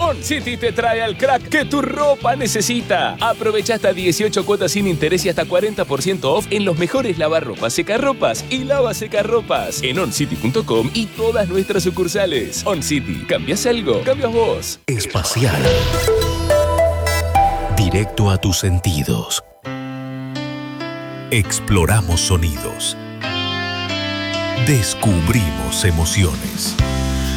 On City te trae al crack que tu ropa necesita. Aprovecha hasta 18 cuotas sin interés y hasta 40% off en los mejores lavarropas, secarropas y lavasecarropas en oncity.com y todas nuestras sucursales. On City, ¿cambias algo? Cambias vos. Espacial. Directo a tus sentidos. Exploramos sonidos. Descubrimos emociones.